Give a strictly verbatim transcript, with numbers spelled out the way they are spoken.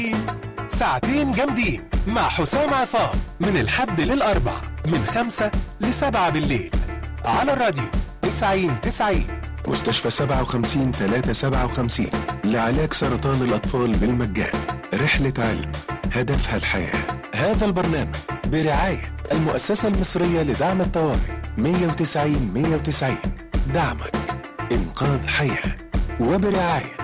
ساعتين جامدين مع حسام عصام من الحد للأربع من خمسة لسبعة بالليل على الراديو تسعين تسعين. مستشفى سبعة وخمسين ثلاثة سبعة وخمسين لعلاج سرطان الأطفال بالمجان. رحلة علم هدفها الحياة. هذا البرنامج برعاية المؤسسة المصرية لدعم الطوارئ مية وتسعين مية وتسعين. دعمك إنقاذ حياة. وبرعاية